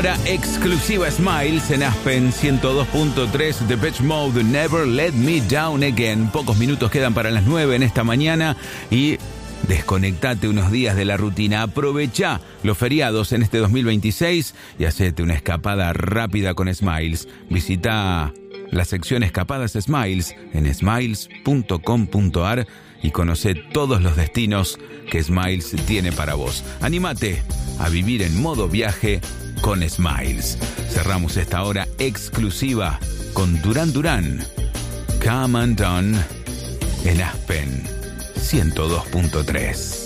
hora exclusiva Smiles en Aspen 102.3 Depeche Mode, Never Let Me Down Again. Pocos minutos quedan para las 9 en esta mañana y desconectate unos días de la rutina. Aprovecha los feriados en este 2026 y hacete una escapada rápida con Smiles. Visita la sección Escapadas Smiles en smiles.com.ar y conoce todos los destinos que Smiles tiene para vos. Anímate a vivir en modo viaje con Smiles. Cerramos esta hora exclusiva con Duran Duran, Come Undone en Aspen 102.3.